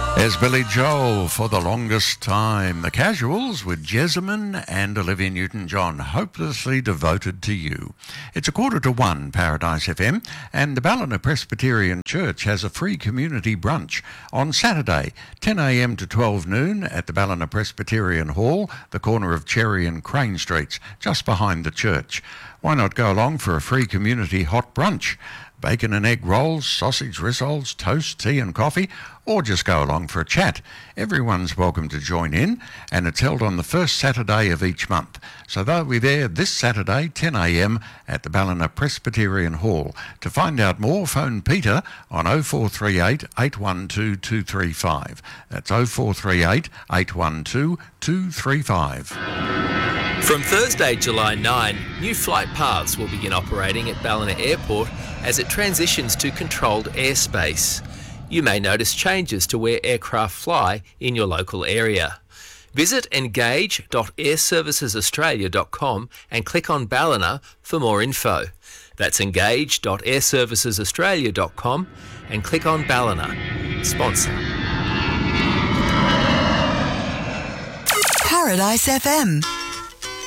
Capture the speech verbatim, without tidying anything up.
There's Billy Joel for The Longest Time. The Casuals with Jessamine and Olivia Newton-John, Hopelessly Devoted to You. It's a quarter to one, Paradise F M, and the Ballina Presbyterian Church has a free community brunch on Saturday, ten a m to twelve noon at the Ballina Presbyterian Hall, the corner of Cherry and Crane Streets, just behind the church. Why not go along for a free community hot brunch? Bacon and egg rolls, sausage rissoles, toast, tea and coffee, or just go along for a chat. Everyone's welcome to join in, and it's held on the first Saturday of each month. So they'll be there this Saturday, ten a m at the Ballina Presbyterian Hall. To find out more, phone Peter on oh four three eight, eight one two, two three five. That's oh four three eight, eight one two, two three five. From Thursday, July ninth, new flight paths will begin operating at Ballina Airport as it transitions to controlled airspace. You may notice changes to where aircraft fly in your local area. Visit engage dot air services australia dot com and click on Ballina for more info. That's engage dot air services australia dot com and click on Ballina. Sponsor. Paradise F M.